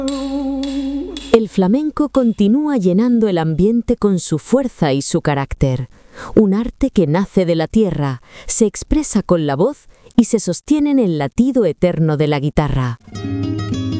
El flamenco continúa llenando el ambiente con su fuerza y su carácter. Un arte que nace de la tierra, se expresa con la voz y se sostiene en el latido eterno de la guitarra.